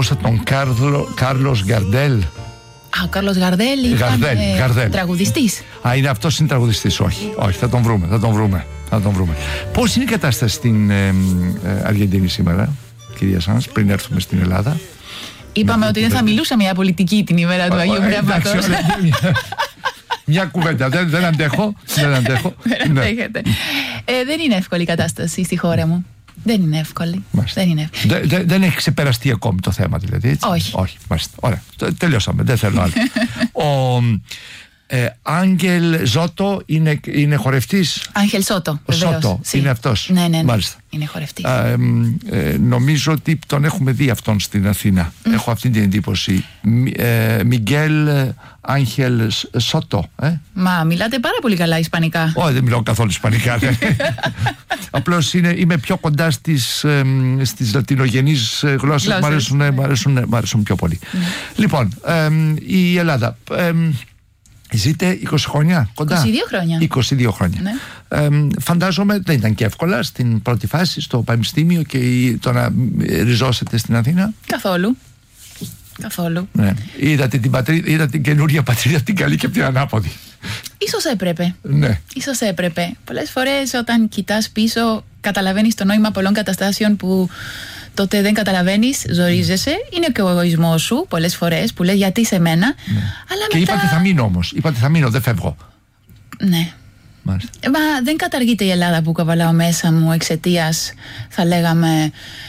Εννοούσα τον Κάρλος Γκαρντέλ. Ο Κάρλος Γκαρντέλ ήταν τραγουδιστής. Είναι αυτός, είναι τραγουδιστής. Όχι, θα τον βρούμε. Πώς είναι η κατάσταση στην Αργεντινή σήμερα, κυρία Σάνς, πριν έρθουμε στην Ελλάδα? Είπαμε ότι δεν θα μιλούσαμε για πολιτική την ημέρα του Αγίου Πνεύματος. Μια κουβέντα, δεν αντέχω. Δεν αντέχετε. Δεν είναι εύκολη η κατάσταση στη χώρα μου. Δεν είναι εύκολη. Δεν έχει ξεπεραστεί ακόμη το θέμα, δηλαδή, έτσι? Όχι. Ωραία, τελειώσαμε, δεν θέλω άλλο. Ο Άγγελ Ζώτο είναι χορευτής. Άγγελ Σότο, Σότο, είναι αυτός. Ναι. Μάλιστα. Είναι χορευτής. Νομίζω ότι τον έχουμε δει αυτόν στην Αθήνα. Έχω αυτή την εντύπωση. Μιγγέλ Άγγελ Σότο. Μα μιλάτε πάρα πολύ καλά ισπανικά. Όχι, δεν μιλάω καθόλου ισπανικά. Απλώς είμαι πιο κοντά στις λατινογενείς γλώσσες. Μ' αρέσουν πιο πολύ. Λοιπόν, η Ελλάδα ζείτε 20 χρόνια κοντά. 22 χρόνια. Ναι. Φαντάζομαι δεν ήταν και εύκολα στην πρώτη φάση στο πανεπιστήμιο και το να ριζώσετε στην Αθήνα. Καθόλου. Ναι. Είδατε την καινούργια πατρίδα, την καλή και την ανάποδη. Ίσως έπρεπε. Ναι. Ίσως έπρεπε. Πολλές φορές όταν κοιτάς πίσω καταλαβαίνεις το νόημα πολλών καταστάσεων που τότε δεν καταλαβαίνεις, ζορίζεσαι. Είναι και ο εγωισμός σου πολλές φορές που λες γιατί σε μένα. Ναι. Αλλά και μετά... είπατε θα μείνω, δεν φεύγω. Ναι. Μα δεν καταργείται η Ελλάδα που καβαλάω μέσα μου εξαιτίας, θα λέγαμε,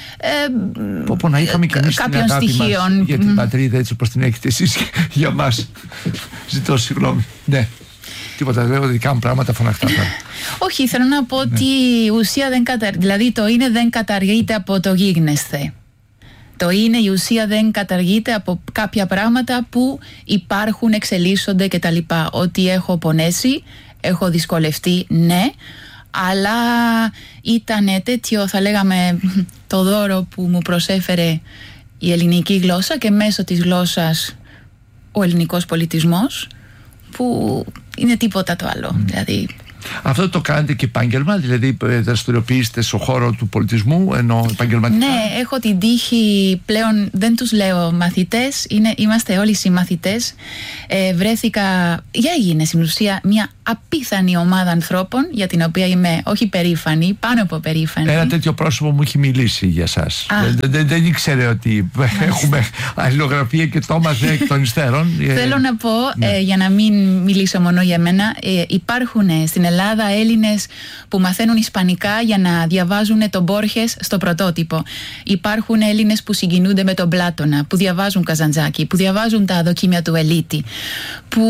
να είχαμε και εμείς κάποιων στοιχείων για την πατρίδα έτσι όπως την έχετε εσείς για μας. Ζητώ συγγνώμη. Ναι. Τίποτα, λέω δικά μου πράγματα φωναχτά. Όχι, θέλω να πω ότι η ουσία δηλαδή το είναι δεν καταργείται από το γίγνεσθε. Το είναι, η ουσία δεν καταργείται από κάποια πράγματα που υπάρχουν, εξελίσσονται κτλ. Ότι έχω πονέσει, έχω δυσκολευτεί, ναι, αλλά ήταν τέτοιο, θα λέγαμε, το δώρο που μου προσέφερε η ελληνική γλώσσα και μέσω της γλώσσας ο ελληνικός πολιτισμός, που είναι τίποτα το άλλο. Δηλαδή, αυτό το κάνετε και επάγγελμα, δηλαδή δραστηριοποιείστε στον χώρο του πολιτισμού, ενώ επαγγελματικά? Ναι, έχω την τύχη πλέον, δεν τους λέω μαθητές, είμαστε όλοι συμμαθητές. Έγινε στην ουσία μια απίθανη ομάδα ανθρώπων για την οποία είμαι όχι περήφανη, πάνω από περήφανη. Ένα τέτοιο πρόσωπο μου έχει μιλήσει για σας. Δεν ήξερε ότι έχουμε αλληλογραφία και το έμαθε εκ των υστέρων. Θέλω να πω, για να μην μιλήσω μόνο για μένα, υπάρχουν στην Ελλάδα Έλληνες που μαθαίνουν ισπανικά για να διαβάζουν τον Μπόρχες στο πρωτότυπο. Υπάρχουν Έλληνες που συγκινούνται με τον Πλάτωνα, που διαβάζουν Καζαντζάκη, που διαβάζουν τα δοκίμια του Ελίτη, που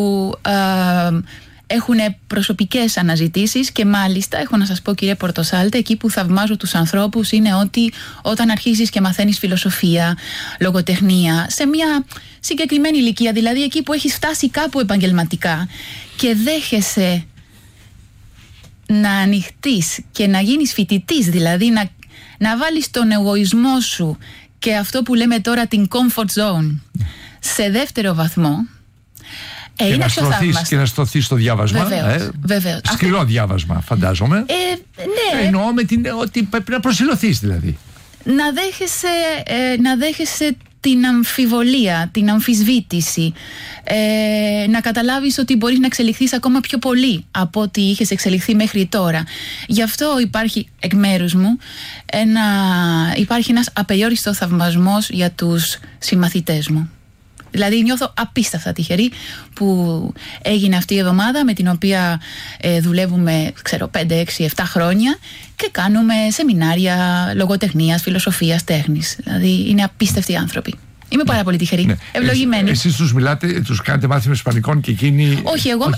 έχουν προσωπικές αναζητήσεις. Και μάλιστα έχω να σας πω, κύριε Πορτοσάλτε, εκεί που θαυμάζω τους ανθρώπους είναι ότι όταν αρχίζεις και μαθαίνεις φιλοσοφία, λογοτεχνία σε μια συγκεκριμένη ηλικία, δηλαδή εκεί που έχεις φτάσει κάπου επαγγελματικά και δέχεσαι να ανοιχτείς και να γίνεις φοιτητής, δηλαδή να βάλεις τον εγωισμό σου και αυτό που λέμε τώρα την comfort zone σε δεύτερο βαθμό, και να στρωθείς στο διάβασμα. Βεβαίως. Σκληρό διάβασμα, φαντάζομαι. Ναι. Εννοώ ότι πρέπει να προσιλωθείς, δηλαδή. Να δέχεσαι την αμφιβολία, την αμφισβήτηση, να καταλάβεις ότι μπορείς να εξελιχθείς ακόμα πιο πολύ από ό,τι είχες εξελιχθεί μέχρι τώρα. Γι' αυτό υπάρχει εκ μέρους μου υπάρχει ένας απεριόριστος θαυμασμός για τους συμμαθητές μου. Δηλαδή νιώθω απίστευτα τυχερή που έγινε αυτή η εβδομάδα, με την οποία δουλεύουμε 5, 6, 7 χρόνια και κάνουμε σεμινάρια λογοτεχνίας, φιλοσοφίας, τέχνης. Δηλαδή είναι απίστευτοι άνθρωποι. Είμαι πάρα πολύ τυχερή, ευλογημένη. Εσείς τους κάνετε μάθημα Ισπανικών και εκείνοι? Όχι, εγώ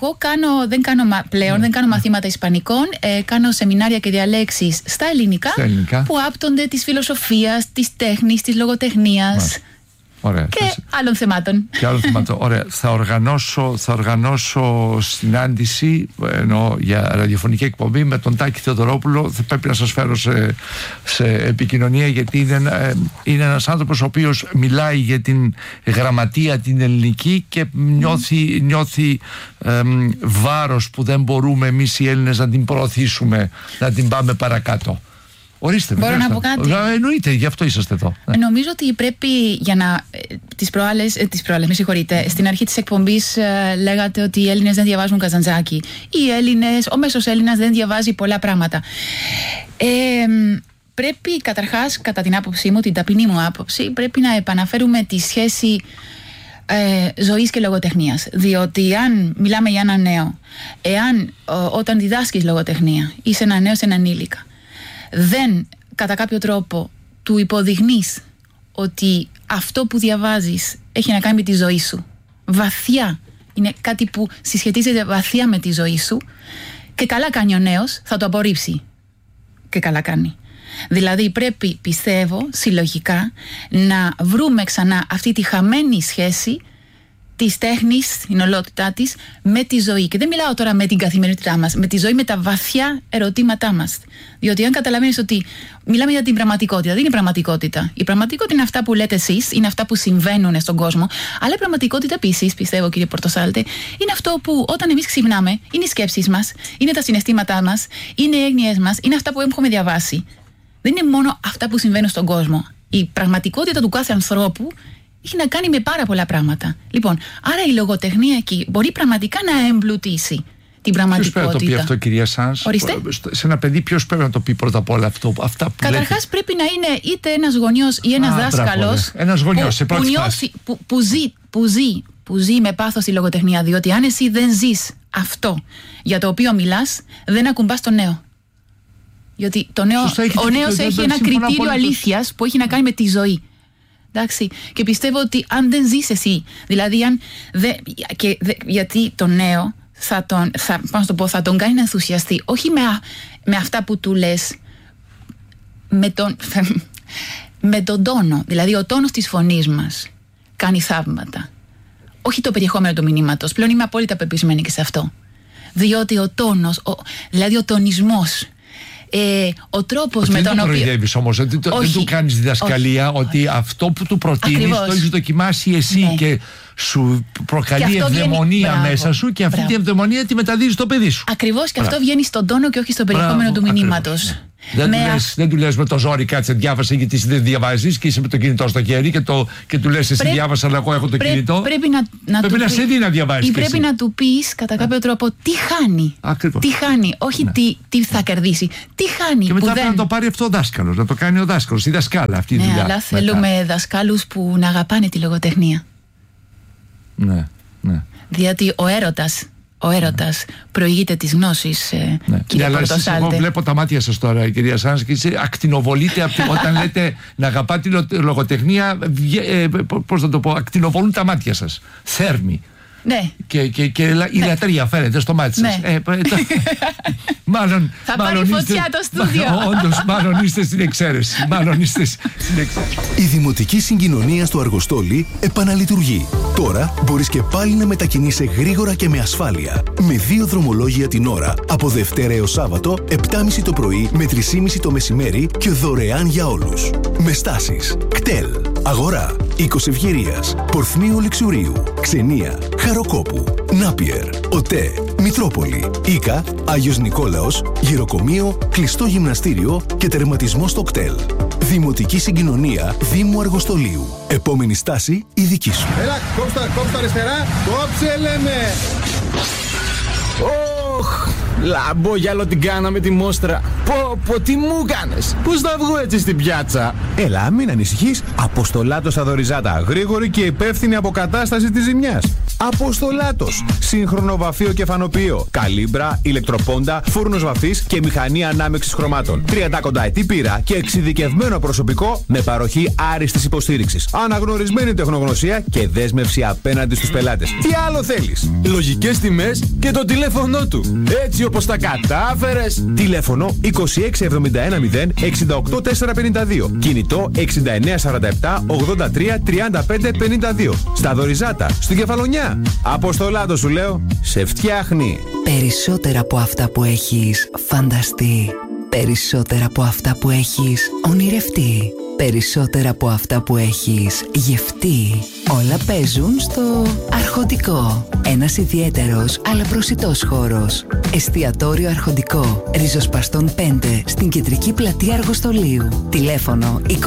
δεν κάνω μαθήματα Ισπανικών, κάνω σεμινάρια και διαλέξεις στα ελληνικά που άπτονται της φιλοσοφίας, της τέχνης, της λογοτεχνίας. Ωραία. Και άλλων θεμάτων. Ωραία. Θα οργανώσω συνάντηση για ραδιοφωνική εκπομπή με τον Τάκη Θεοδωρόπουλο. Θα πρέπει να σας φέρω σε επικοινωνία, γιατί είναι ένας άνθρωπος ο οποίος μιλάει για την γραμματεία την ελληνική και νιώθει βάρος που δεν μπορούμε εμείς οι Έλληνες να την προωθήσουμε, να την πάμε παρακάτω. Ορίστε, μπορώ να πω κάτι? Εννοείται, γι' αυτό είσαστε εδώ. Νομίζω ότι πρέπει για να. Τις προάλλες, με συγχωρείτε. Στην αρχή της εκπομπής λέγατε ότι οι Έλληνες δεν διαβάζουν Καζαντζάκη. Ο μέσος Έλληνας δεν διαβάζει πολλά πράγματα. Πρέπει καταρχάς, κατά την άποψή μου, την ταπεινή μου άποψη, πρέπει να επαναφέρουμε τη σχέση ζωής και λογοτεχνίας. Διότι αν μιλάμε για ένα νέο, όταν διδάσκεις λογοτεχνία, είσαι ένα νέο, έναν ενήλικα, δεν κατά κάποιο τρόπο του υποδεικνύεις ότι αυτό που διαβάζεις έχει να κάνει με τη ζωή σου, βαθιά, είναι κάτι που συσχετίζεται βαθιά με τη ζωή σου, και καλά κάνει ο νέος, θα το απορρίψει. Και καλά κάνει. Δηλαδή πρέπει, πιστεύω, συλλογικά να βρούμε ξανά αυτή τη χαμένη σχέση της τέχνης, στην ολότητά της, με τη ζωή. Και δεν μιλάω τώρα με την καθημερινότητά μας, με τη ζωή, με τα βαθιά ερωτήματά μας. Διότι αν καταλαβαίνεις ότι μιλάμε για την πραγματικότητα, δεν είναι πραγματικότητα. Η πραγματικότητα είναι αυτά που λέτε εσείς, είναι αυτά που συμβαίνουν στον κόσμο. Αλλά η πραγματικότητα επίσης, πιστεύω, κύριε Πορτοσάλτε, είναι αυτό που όταν εμείς ξυπνάμε, είναι οι σκέψεις μας, είναι τα συναισθήματά μας, είναι οι έγνοιες μας, είναι αυτά που έχουμε διαβάσει. Δεν είναι μόνο αυτά που συμβαίνουν στον κόσμο. Η πραγματικότητα του κάθε ανθρώπου έχει να κάνει με πάρα πολλά πράγματα. Λοιπόν, άρα η λογοτεχνία εκεί μπορεί πραγματικά να εμπλουτίσει την πραγματικότητα. Ποιος πρέπει να το πει αυτό, κυρία Σάνς? Σε ένα παιδί, ποιος πρέπει να το πει πρώτα απ' όλα αυτό? Καταρχάς πρέπει να είναι είτε ένας γονιός ή ένας δάσκαλος. Ένας γονιός, σε πρώτη φάση. Που ζει με πάθος τη λογοτεχνία. Διότι αν εσύ δεν ζεις αυτό για το οποίο μιλάς, δεν ακουμπάς το νέο. Γιατί ο νέος έχει ένα κριτήριο αλήθειας που έχει να κάνει με τη ζωή. Εντάξει. Και πιστεύω ότι αν δεν ζεις εσύ, δηλαδή γιατί το νέο θα τον κάνει να ενθουσιαστεί, όχι με αυτά που του λες, με τον τόνο. Δηλαδή ο τόνος της φωνής μας κάνει θαύματα. Όχι το περιεχόμενο του μηνύματος. Πλέον είμαι απόλυτα πεπισμένη και σε αυτό. Διότι ο τόνος, δηλαδή ο τονισμός, ο τρόπος με τον οποίο. Δεν το προειδεύεις όμως, δεν του κάνεις διδασκαλία, ότι αυτό που του προτείνεις το έχεις δοκιμάσει εσύ, και σου προκαλεί ευδαιμονία μέσα σου, και αυτή τη ευδαιμονία τη μεταδίδεις στο παιδί σου. Ακριβώς, και αυτό βγαίνει στον τόνο και όχι στο περιεχόμενο του μηνύματος. Δεν του λες με το ζόρι, κάτσε διάβασε, γιατί δεν διαβάζεις και είσαι με το κινητό στο χέρι και του λες εσύ διάβασα, αλλά εγώ έχω το κινητό. Πρέπει να σε δει να διαβάζεις. Ή πρέπει να του πεις κατά κάποιο τρόπο τι χάνει. Τι χάνει, όχι τι θα κερδίσει. Τι χάνει. Και μετά πρέπει να το πάρει αυτό ο δάσκαλος, να το κάνει ο δάσκαλος, η δασκάλα αυτή τη δουλειά. Αλλά θέλουμε δασκάλους που να αγαπάνε τη λογοτεχνία. Ναι. Διότι ο έρωτας προηγείται της γνώσης, κύριε Πορτοσάλτε. Εγώ βλέπω τα μάτια σας τώρα, κυρία Σάνς, και ακτινοβολείτε όταν λέτε να αγαπάτε τη λογοτεχνία. Πώς θα το πω, ακτινοβολούν τα μάτια σας. Θέρμη. Ναι. Και η λατρεία φαίνεται στο μάτι σας. Μάλλον. Θα πάρει φωτιά το στούντιο. Όντως, μάλλον είστε στην εξαίρεση. Η Δημοτική Συγκοινωνία στο Αργοστόλι επαναλειτουργεί. Τώρα μπορείς και πάλι να μετακινείσαι γρήγορα και με ασφάλεια. Με 2 δρομολόγια την ώρα, από Δευτέρα έως Σάββατο, 7.30 το πρωί με 3.30 το μεσημέρι, και δωρεάν για όλους. Με στάσεις κτέλ, Αγορά, Οίκος Ευγερίας, Πορθμίου Λεξουρίου, Ξενία, Χαροκόπου, Νάπιερ, ΟΤΕ, Μητρόπολη, Ίκα, Άγιος Νικόλαος, Γυροκομείο, κλειστό γυμναστήριο και τερματισμό στο κτέλ. Δημοτική Συγκοινωνία Δήμου Αργοστολίου. Επόμενη στάση η δική σου. Έλα, κόψτε αριστερά, κόψε λέμε. Λαμπόγιαλο την κάναμε τη μόστρα. Πω, τι μου κάνες. Πώς θα βγω έτσι στην πιάτσα? Έλα, μην ανησυχείς. Αποστολάτος στα Δωριζάτα. Γρήγορη και υπεύθυνη αποκατάσταση της ζημιάς. Αποστολάτος. Σύγχρονο βαφείο και φανοποιείο. Καλύμπρα, ηλεκτροπόντα, φούρνος βαφής και μηχανή ανάμειξης χρωμάτων. 30 κονταετή πείρα και εξειδικευμένο προσωπικό με παροχή άριστης υποστήριξης. Αναγνωρισμένη τεχνογνωσία και δέσμευση απέναντι στους πελάτες. Τι άλλο θέλεις? Λογικές τιμές και το τηλέφωνό του. Έτσι όπως τα κατάφερες. Τηλέφωνο 26710 68452. Κινητό 6947 83 35 52. Στα Δωριζάτα, στην Κεφαλονιά. Αποστολάτο σου λέω, σε φτιάχνει. Περισσότερα από αυτά που έχεις φανταστεί. Περισσότερα από αυτά που έχεις ονειρευτεί. Περισσότερα από αυτά που έχεις γευτεί. Όλα παίζουν στο Αρχοντικό. Ένας ιδιαίτερος αλλά προσιτός χώρος. Εστιατόριο Αρχοντικό. Ριζοσπαστών 5 στην κεντρική πλατεία Αργοστολίου. Τηλέφωνο 26710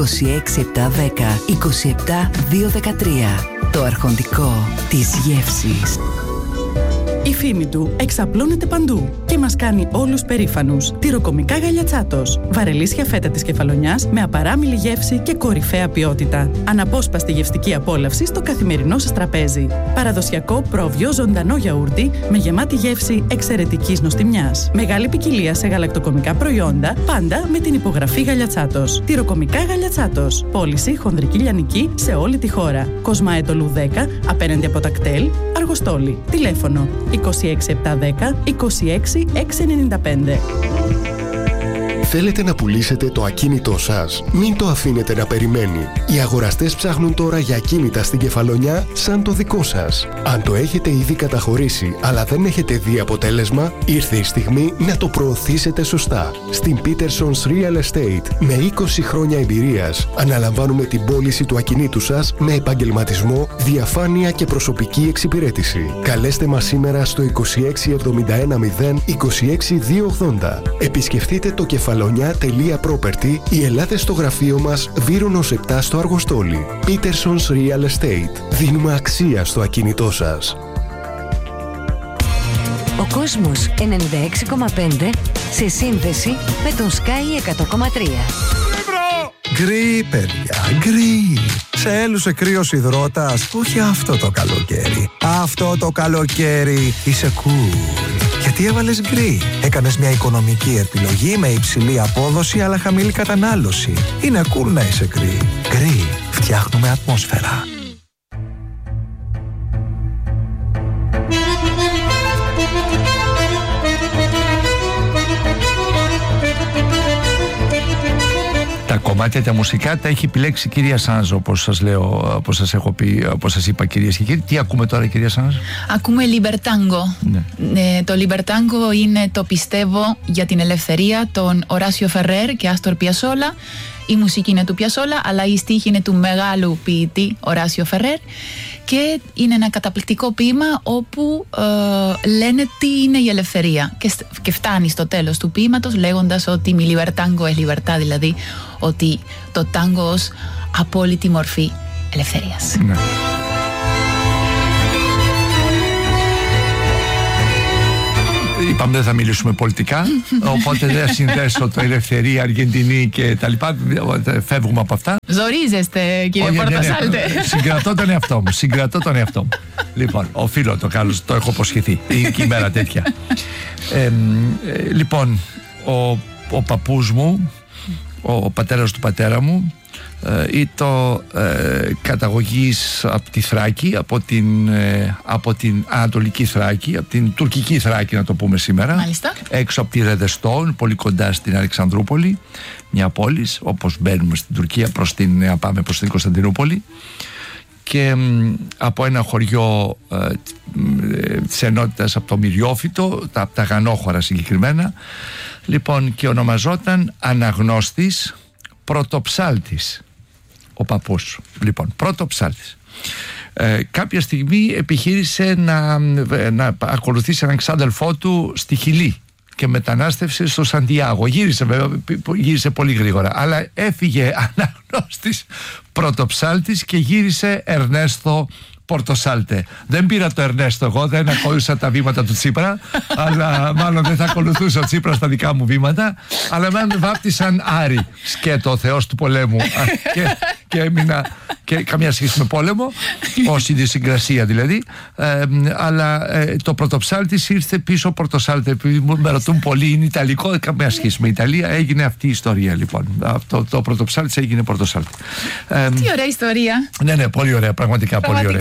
27213. Το Αρχοντικό της γεύσης. Η φήμη του εξαπλώνεται παντού και μας κάνει όλους περήφανους. Τυροκομικά Γαλιατσάτος. Βαρελίσια φέτα της Κεφαλονιάς με απαράμιλη γεύση και κορυφαία ποιότητα. Αναπόσπαστη γευστική απόλαυση στο καθημερινό σας τραπέζι. Παραδοσιακό πρόβιο ζωντανό γιαούρτι με γεμάτη γεύση εξαιρετικής νοστιμιάς. Μεγάλη ποικιλία σε γαλακτοκομικά προϊόντα, πάντα με την υπογραφή Γαλιατσάτος. Τυροκομικά Γαλιατσάτος. Πώληση χονδρική λιανική σε όλη τη χώρα. Κοσμάετολου 10 απέναντι από τα κτέλ, Αργοστόλη. Τηλέφωνο 26710 26695. Θέλετε να πουλήσετε το ακίνητό σας? Μην το αφήνετε να περιμένει. Οι αγοραστές ψάχνουν τώρα για ακίνητα στην Κεφαλονιά σαν το δικό σας. Αν το έχετε ήδη καταχωρήσει αλλά δεν έχετε δει αποτέλεσμα, ήρθε η στιγμή να το προωθήσετε σωστά. Στην Peterson's Real Estate, με 20 χρόνια εμπειρίας, αναλαμβάνουμε την πώληση του ακινήτου σας με επαγγελματισμό, διαφάνεια και προσωπική εξυπηρέτηση. Καλέστε μας σήμερα στο 26710 26280. Επισκεφτείτε το κεφαλονιά.property ή ελάτε στο γραφείο μας Βύρονος 7 στο Αργοστόλι. Peterson's Real Estate. Δίνουμε αξία στο ακίνητό σας. Ο κόσμος 96,5 σε σύνδεση με τον Sky 100,3. Γκρι, παιδιά, γκρι. Σε έλουσε κρύος υδρότας? Όχι αυτό το καλοκαίρι. Αυτό το καλοκαίρι είσαι cool. Γιατί έβαλες γκρι. Έκανες μια οικονομική επιλογή με υψηλή απόδοση αλλά χαμηλή κατανάλωση. Είναι cool να είσαι γκρι. Γκρι. Φτιάχνουμε ατμόσφαιρα. Τα κομμάτια τα μουσικά τα έχει επιλέξει η κυρία Σάνζο, όπως σας λέω, όπως σας έχω πει, όπως σας είπα, κυρίες και κύριοι. Τι ακούμε τώρα, κυρία Σάνζο? Ακούμε Λιμπερτάνγκο. Ναι. Το Λιμπερτάνγκο είναι το πιστεύω για την ελευθερία των Οράσιο Φερέρ και Άστορ Πιασόλα. Η μουσική είναι του Πιασόλα, αλλά η στίχη είναι του μεγάλου ποιητή Οράσιο Φερέρ. Και είναι ένα καταπληκτικό ποίημα όπου λένε τι είναι η ελευθερία. Και φτάνει στο τέλος του ποίηματος λέγοντας ότι mi libertango es libertad, δηλαδή ότι το τάγκο ως απόλυτη μορφή ελευθερίας. Ναι. Είπαμε δεν θα μιλήσουμε πολιτικά, οπότε δεν θα συνδέσω το ελευθερία, Αργεντινή και τα λοιπά. Φεύγουμε από αυτά. Ζορίζεστε, κύριε Πορτοσάλτε. Συγκρατώ τον εαυτό μου. Λοιπόν, οφείλω το κάνω, το έχω υποσχεθεί. Είναι και η μέρα τέτοια. Λοιπόν, ο παππούς μου, ο πατέρας του πατέρα μου, ήταν καταγωγής από τη Θράκη, από την Ανατολική Θράκη, από την τουρκική Θράκη να το πούμε σήμερα. Μάλιστα. Έξω από τη Ρεδεστό, πολύ κοντά στην Αλεξανδρούπολη, μια πόλη, όπως μπαίνουμε στην Τουρκία πάμε προς την Κωνσταντινούπολη, και από ένα χωριό της ενότητας από το Μυριόφυτο, από τα Γανόχωρα συγκεκριμένα, λοιπόν, και ονομαζόταν Αναγνώστης Πρωτοψάλτης ο παππούς. Λοιπόν, Πρωτοψάλτης. Κάποια στιγμή επιχείρησε να ακολουθήσει έναν ξάδελφό του στη Χιλή και μετανάστευσε στο Σαντιάγο. Γύρισε πολύ γρήγορα, αλλά έφυγε Αναγνώστης Πρωτοψάλτης και γύρισε Ερνέστο Πορτοσάλτε. Δεν πήρα το Ερνέστο εγώ, δεν ακολούθησα τα βήματα του Τσίπρα, αλλά μάλλον δεν θα ακολουθούσα ο Τσίπρας τα δικά μου βήματα, αλλά με βάπτισαν Άρη, σκέτο, ο θεός του πολέμου, και έμεινα, και καμία σχέση με πόλεμο, ως ιδιοσυγκρασία δηλαδή, αλλά το Πρωτοψάλτης ήρθε πίσω Πορτοσάλτε, επειδή με ρωτούν πολύ, είναι Ιταλικό, καμία σχέση με Ιταλία, έγινε αυτή η ιστορία λοιπόν. Το Πρωτοψάλτης έγινε Πορτοσάλτε. Τι ωραία ιστορία. Ναι, πολύ ωραία, πραγματικά πολύ ωραία.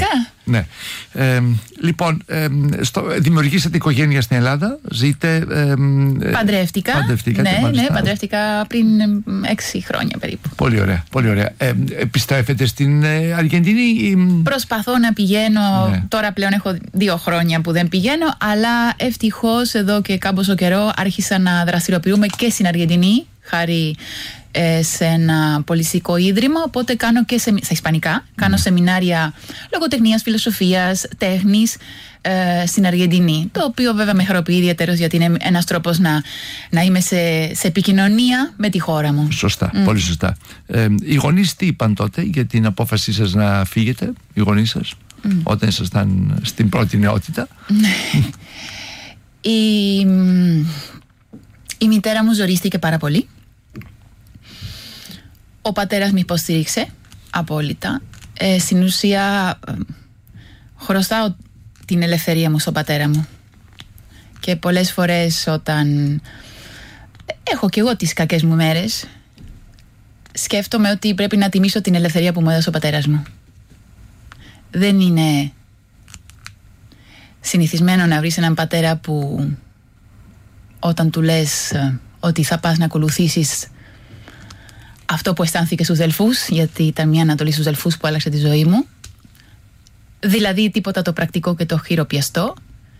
Ναι. Λοιπόν, δημιουργήσατε οικογένεια στην Ελλάδα, ζείτε... Παντρεύτηκα. Ναι, παντρεύτηκα πριν 6 χρόνια περίπου. Πολύ ωραία, πολύ ωραία. Επιστρέφετε στην Αργεντινή? Προσπαθώ να πηγαίνω, τώρα πλέον έχω 2 χρόνια που δεν πηγαίνω, αλλά ευτυχώς εδώ και κάμποσο καιρό άρχισα να δραστηριοποιούμε και στην Αργεντινή, χάρη σε ένα πολιτιστικό ίδρυμα, οπότε κάνω και στα ισπανικά, κάνω σεμινάρια λογοτεχνίας, φιλοσοφίας, τέχνης στην Αργεντινή, το οποίο βέβαια με χαροποιεί ιδιαίτερος, γιατί είναι ένας τρόπος να είμαι σε επικοινωνία με τη χώρα μου. Σωστά, πολύ σωστά. Οι γονείς τι είπαν τότε για την απόφασή σας να φύγετε, οι γονείς σας, όταν ήσασταν στην πρώτη νεότητα? Η μητέρα μου ζορίστηκε πάρα πολύ. Ο πατέρας με υποστήριξε απόλυτα. Στην ουσία χρωστάω την ελευθερία μου στον πατέρα μου. Και πολλές φορές όταν έχω κι εγώ τις κακές μου μέρες, σκέφτομαι ότι πρέπει να τιμήσω την ελευθερία που μου έδωσε ο πατέρας μου. Δεν είναι συνηθισμένο να βρεις έναν πατέρα που όταν του λες ότι θα πας να ακολουθήσεις αυτό που αισθάνθηκε στους Δελφούς, γιατί ήταν μια ανατολή στους Δελφούς που άλλαξε τη ζωή μου, δηλαδή τίποτα το πρακτικό και το χειροπιαστό,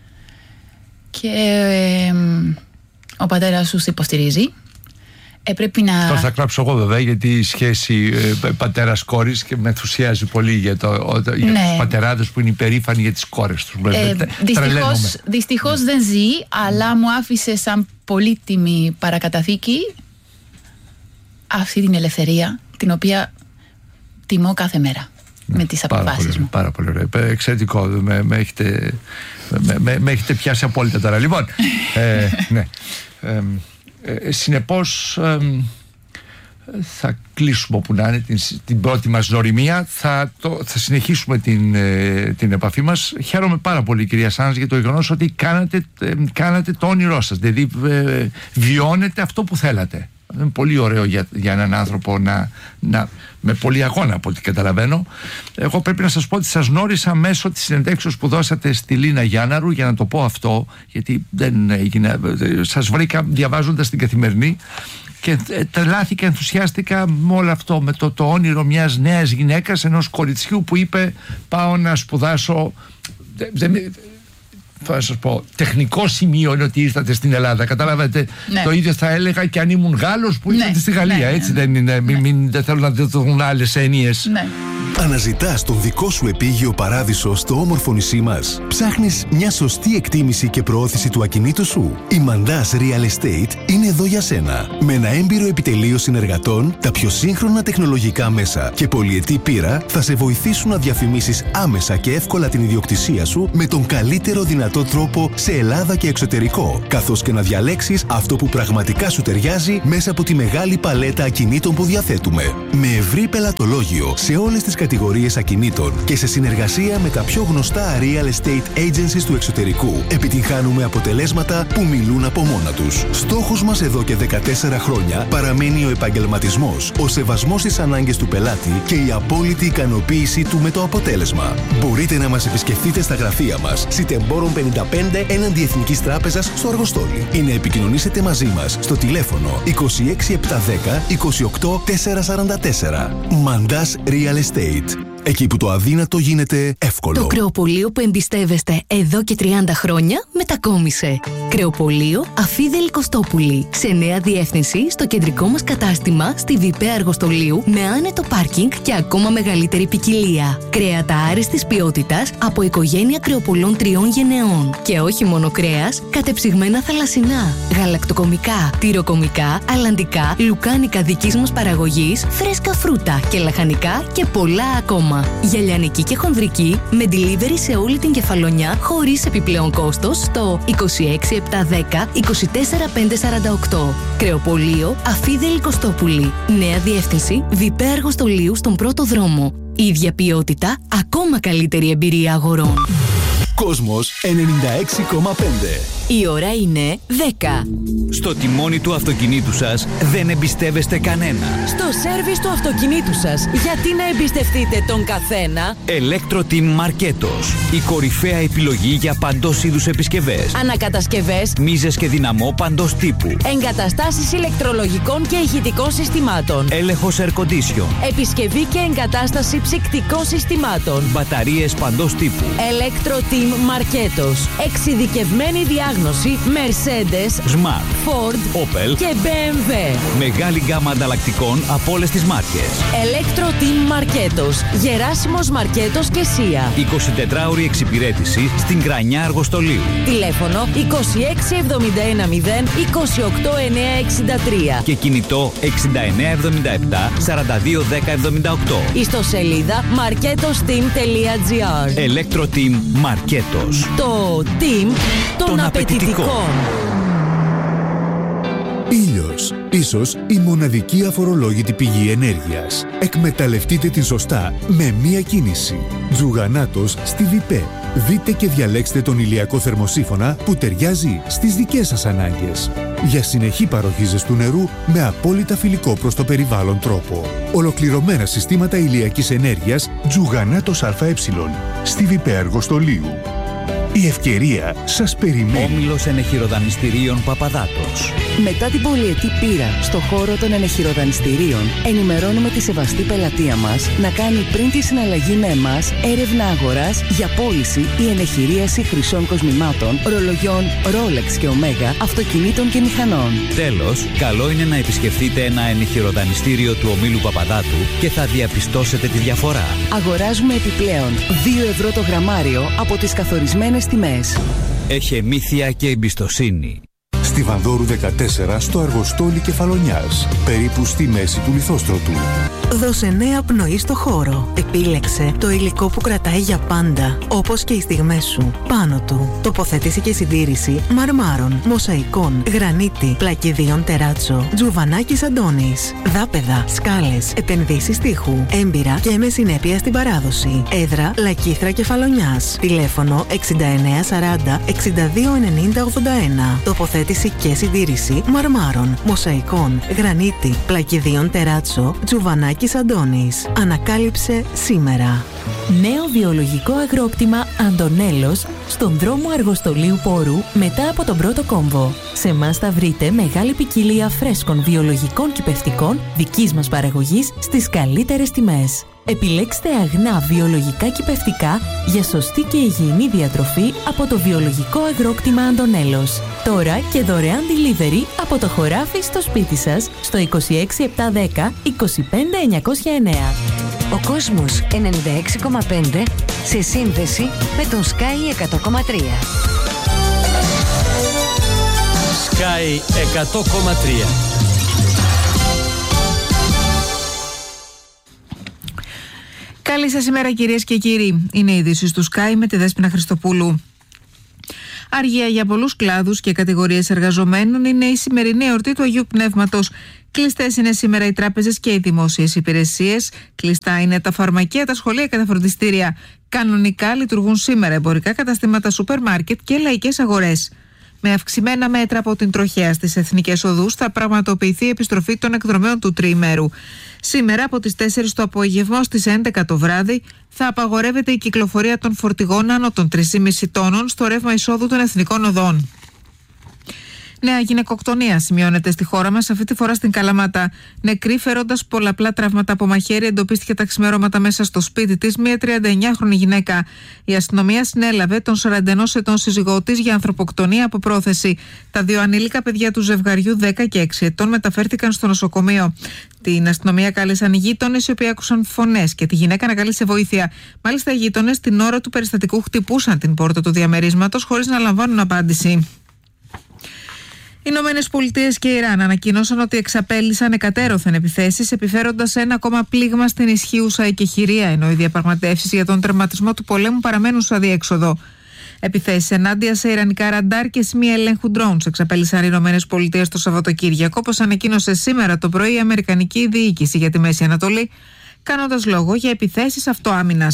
και ο πατέρας σου υποστηρίζει. Πρέπει να... Τώρα θα κλάψω εγώ βέβαια, γιατί η σχέση πατέρας-κόρης και με ενθουσιάζει πολύ για τους πατεράδες που είναι υπερήφανοι για τις κόρες τους. Δυστυχώς δεν ζει, αλλά μου άφησε σαν πολύτιμη παρακαταθήκη αυτή την ελευθερία, την οποία τιμώ κάθε μέρα με τις αποφάσεις μου. Πάρα πολύ ωραία. Εξαιρετικό. Με έχετε πιάσει απόλυτα τώρα. Λοιπόν, ναι. Συνεπώς θα κλείσουμε όπου να είναι την πρώτη μας γνωριμία. Θα συνεχίσουμε την επαφή μας. Χαίρομαι πάρα πολύ, κυρία Σάνς, για το γεγονός ότι κάνατε το όνειρό σας. Δηλαδή βιώνετε αυτό που θέλατε. Είναι πολύ ωραίο για έναν άνθρωπο με πολύ αγώνα, από ό,τι καταλαβαίνω. Εγώ πρέπει να σας πω ότι σας γνώρισα μέσω της συνεντεύξεως που δώσατε στη Λίνα Γιάνναρου, για να το πω αυτό, γιατί δεν έγινε. Σας βρήκα διαβάζοντας την Καθημερινή και τρελάθηκα, ενθουσιάστηκα με όλο αυτό, με το όνειρο μιας νέας γυναίκας, ενός κοριτσιού που είπε πάω να σπουδάσω. Θα σας πω, τεχνικό σημείο είναι ότι ήρθατε στην Ελλάδα. Καταλάβατε, το ίδιο θα έλεγα και αν ήμουν Γάλλος που ήρθατε στη Γαλλία. Έτσι δεν είναι? Δεν θέλω να δουν άλλες έννοιες. Αναζητάς τον δικό σου επίγειο παράδεισο στο όμορφο νησί μας? Ψάχνεις μια σωστή εκτίμηση και προώθηση του ακινήτου σου? Η Mandas Real Estate είναι εδώ για σένα. Με ένα έμπειρο επιτελείο συνεργατών, τα πιο σύγχρονα τεχνολογικά μέσα και πολυετή πείρα θα σε βοηθήσουν να διαφημίσεις άμεσα και εύκολα την ιδιοκτησία σου με τον καλύτερο δυνατό τρόπο σε Ελλάδα και εξωτερικό, καθώς και να διαλέξεις αυτό που πραγματικά σου ταιριάζει μέσα από τη μεγάλη παλέτα ακινήτων που διαθέτουμε. Με ευρύ πελατολόγιο σε όλες τις κατηγορίες ακινήτων και σε συνεργασία με τα πιο γνωστά real estate agencies του εξωτερικού, επιτυγχάνουμε αποτελέσματα που μιλούν από μόνα τους. Στόχος μας εδώ και 14 χρόνια παραμένει ο επαγγελματισμός, ο σεβασμός στις ανάγκες του πελάτη και η απόλυτη ικανοποίησή του με το αποτέλεσμα. Μπορείτε να μας επισκεφτείτε στα γραφεία μας, Σιτεμπόρων 55 έναντι Εθνικής Τράπεζας στο Αργοστόλι, ή να επικοινωνήσετε μαζί μας στο τηλέφωνο 26710 28 444. Mandas Real Estate. Εκεί που το αδύνατο γίνεται εύκολο. Το κρεοπωλείο που εμπιστεύεστε εδώ και 30 χρόνια μετακόμισε. Κρεοπωλείο Αφίδελη Κωστόπουλη. Σε νέα διεύθυνση στο κεντρικό μας κατάστημα στη Βιπαία Αργοστολίου, με άνετο πάρκινγκ και ακόμα μεγαλύτερη ποικιλία. Κρέατα άριστης ποιότητας από οικογένεια κρεοπωλών 3 γενεών. Και όχι μόνο κρέας, κατεψυγμένα θαλασσινά, γαλακτοκομικά, τυροκομικά, αλλαντικά, λουκάνικα δικής μας παραγωγής, φρέσκα φρούτα και λαχανικά και πολλά ακόμα. Για λιανική και χονδρική, με delivery σε όλη την Κεφαλονιά χωρίς επιπλέον κόστος στο 26710 24548. Κρεοπωλείο Αφίδελη Κωστόπουλη. Νέα διεύθυνση Βιπαία Αργοστολίου στον πρώτο δρόμο. Ίδια ποιότητα, ακόμα καλύτερη εμπειρία αγορών. Κόσμος 96,5. Η ώρα είναι 10. Στο τιμόνι του αυτοκινήτου σας δεν εμπιστεύεστε κανένα. Στο σέρβις του αυτοκινήτου σας, γιατί να εμπιστευτείτε τον καθένα? Electro-Team Marketos. Η κορυφαία επιλογή για παντός είδους επισκευές. Ανακατασκευές, μίζες και δυναμό παντός τύπου. εγκαταστάσεις ηλεκτρολογικών και ηχητικών συστημάτων. Έλεγχος air condition. Επισκευή και εγκατάσταση ψυκτικών συστημάτων. Μπαταρίες παντός τύπου. Electro-Team Marketos. Εξειδικευμένη διάγνωση Mercedes, Smart, Ford, Opel και BMW. Μεγάλη γκάμα ανταλλακτικών από όλες τις μάρκες. Electro-Team Marketos. Γεράσιμος Μαρκέτος και Σία. 24ωρη εξυπηρέτηση στην Κρανιά Αργοστολίου. Τηλέφωνο 26710 28963 και κινητό 6977 421078. Ιστοσελίδα marketosteam.gr. Electro-Team Marketos. Το team των απαιτητικών. Ήλιος. Ίσως η μοναδική αφορολόγητη πηγή ενέργειας. Εκμεταλλευτείτε την σωστά με μία κίνηση. Τζουγανάτος στη ΒΙΠΕ. Δείτε και διαλέξτε τον ηλιακό θερμοσύφωνα που ταιριάζει στις δικές σας ανάγκες. Για συνεχή παροχή ζεστού νερού με απόλυτα φιλικό προς το περιβάλλον τρόπο. Ολοκληρωμένα συστήματα ηλιακής ενέργειας Τζουγανάτος ΑΕ στη ΒΙΠΕ Αργοστολίου. Η ευκαιρία σας περιμένει. Όμιλος Ενεχειροδανιστηρίων Παπαδάτος. Μετά την πολυετή πείρα στο χώρο των ενεχειροδανιστηρίων, ενημερώνουμε τη σεβαστή πελατεία μας να κάνει πριν τη συναλλαγή με εμάς έρευνα αγοράς για πώληση ή ενεχειρίαση χρυσών κοσμημάτων, ρολογιών Rolex και Omega, αυτοκινήτων και μηχανών. Τέλος, καλό είναι να επισκεφτείτε ένα ενεχειροδανιστήριο του ομίλου Παπαδάτου και θα διαπιστώσετε τη διαφορά. Αγοράζουμε επιπλέον 2 ευρώ το γραμμάριο από τις καθορισμένες τιμές. Έχει εμήθεια και εμπιστοσύνη. Στη Βανδόρου 14 στο Αργοστόλι Κεφαλονιάς, περίπου στη μέση του λιθόστρωτου. Δώσε νέα πνοή στο χώρο. Επίλεξε το υλικό που κρατάει για πάντα, όπως και οι στιγμές σου. Πάνω του, τοποθέτηση και συντήρηση μαρμάρων, μοσαϊκών, γρανίτη, πλακιδίων τεράτσο, τζουβανάκης Αντώνης, δάπεδα, σκάλες, επενδύσεις τείχου, έμπειρα και με συνέπεια στην παράδοση. Έδρα Λακίθρα Κεφαλονιάς. Τηλέφωνο 6940 6290 81. Τοποθέτηση και συντήρηση μαρμάρων, μοσαϊκών, γρανίτη, πλακιδίων τεράτσο, τζουβανάκης Αντώνης. Ανακάλυψε σήμερα. Νέο βιολογικό αγρόκτημα Αντωνέλος στον δρόμο Αργοστολίου Πόρου μετά από τον πρώτο κόμβο. Σε εμάς θα βρείτε μεγάλη ποικιλία φρέσκων βιολογικών κυπευτικών δικής μας παραγωγής στις καλύτερες τιμές. Επιλέξτε αγνά βιολογικά κυπευτικά για σωστή και υγιεινή διατροφή από το βιολογικό αγρόκτημα Αντωνέλος. Τώρα και δωρεάν delivery από το χωράφι στο σπίτι σας στο 26710 25909. Ο κόσμος 96,5 σε σύνδεση με τον Sky 100,3. Sky 100,3. Καλή σας ημέρα κυρίες και κύριοι. Είναι οι ειδήσεις του Sky με τη Δέσποινα Χριστοπούλου. Αργία για πολλούς κλάδους και κατηγορίες εργαζομένων είναι η σημερινή εορτή του Αγίου Πνεύματος. Κλειστές είναι σήμερα οι τράπεζες και οι δημόσιες υπηρεσίες. Κλειστά είναι τα φαρμακεία, τα σχολεία και τα φροντιστήρια. Κανονικά λειτουργούν σήμερα εμπορικά καταστήματα, σούπερ μάρκετ και λαϊκές αγορές. Με αυξημένα μέτρα από την τροχέα στις εθνικές οδούς θα πραγματοποιηθεί η επιστροφή των εκδρομέων του τριημέρου. Σήμερα από τις 4 το απόγευμα ως τις 11 το βράδυ θα απαγορεύεται η κυκλοφορία των φορτηγών άνω των 3,5 τόνων στο ρεύμα εισόδου των εθνικών οδών. Νέα γυναικοκτονία σημειώνεται στη χώρα μας, αυτή τη φορά στην Καλαμάτα. Νεκρή φέροντας πολλαπλά τραύματα από μαχαίρι εντοπίστηκε τα ξημερώματα μέσα στο σπίτι της μια 39χρονη γυναίκα. Η αστυνομία συνέλαβε τον 41 ετών σύζυγό της για ανθρωποκτονία από πρόθεση. Τα 2 ανήλικα παιδιά του ζευγαριού 10 και 6 ετών μεταφέρθηκαν στο νοσοκομείο. Την αστυνομία κάλεσαν οι γείτονες οι οποίοι άκουσαν φωνές και τη γυναίκα να καλεί σε βοήθεια. Μάλιστα οι γείτονες την ώρα του περιστατικού χτυπούσαν την πόρτα του διαμερίσματος χωρίς να λαμβάνουν απάντηση. Οι Ηνωμένες Πολιτείες και η Ιράν ανακοίνωσαν ότι εξαπέλυσαν εκατέρωθεν επιθέσεις, επιφέροντας ένα ακόμα πλήγμα στην ισχύουσα εκεχηρία, ενώ οι διαπραγματεύσεις για τον τερματισμό του πολέμου παραμένουν στο αδιέξοδο. Επιθέσεις ενάντια σε ιρανικά ραντάρ και σημεία ελέγχου drones εξαπέλυσαν οι Ηνωμένες Πολιτείες το Σαββατοκύριακο, όπως ανακοίνωσε σήμερα το πρωί η Αμερικανική Διοίκηση για τη Μέση Ανατολή, κάνοντας λόγο για επιθέσεις αυτοάμυνας.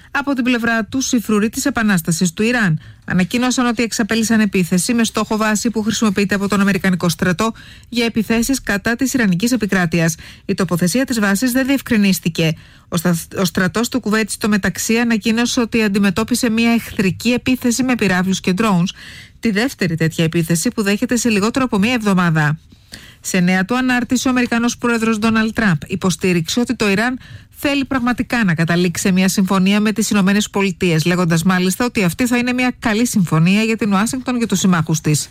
Από την πλευρά του, οι φρουροί της Επανάστασης του Ιράν ανακοίνωσαν ότι εξαπέλυσαν επίθεση με στόχο βάση που χρησιμοποιείται από τον Αμερικανικό στρατό για επιθέσεις κατά της Ιρανικής επικράτειας. Η τοποθεσία της βάσης δεν διευκρινίστηκε. Ο στρατός του Κουβέιτ στο μεταξύ ανακοίνωσε ότι αντιμετώπισε μια εχθρική επίθεση με πυράβλους και drones, τη δεύτερη τέτοια επίθεση που δέχεται σε λιγότερο από μία εβδομάδα. Σε νέα του ανάρτηση, ο Αμερικανός πρόεδρος Ντόναλντ Τραμπ υποστήριξε ότι το Ιράν θέλει πραγματικά να καταλήξει σε μια συμφωνία με τις Ηνωμένες Πολιτείες, λέγοντας μάλιστα ότι αυτή θα είναι μια καλή συμφωνία για την Ουάσιγκτον και τους συμμάχους της.